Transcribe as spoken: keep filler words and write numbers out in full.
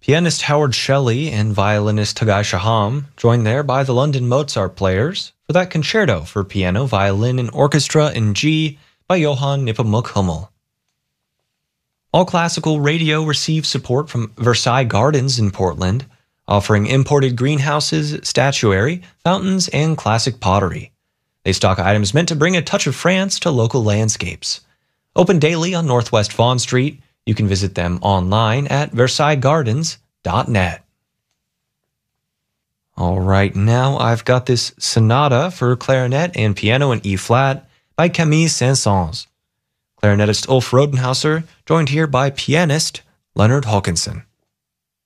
Pianist Howard Shelley and violinist Tagai Shaham, joined there by the London Mozart Players for that concerto for piano, violin, and orchestra in G by Johann Nepomuk Hummel. All Classical Radio receives support from Versailles Gardens in Portland, offering imported greenhouses, statuary, fountains, and classic pottery. They stock items meant to bring a touch of France to local landscapes. Open daily on Northwest Vaughan Street. You can visit them online at versailles gardens dot net. All right, now I've got this sonata for clarinet and piano in E-flat by Camille Saint-Saëns. Clarinetist Ulf Rodenhauser, joined here by pianist Leonard Hawkinson.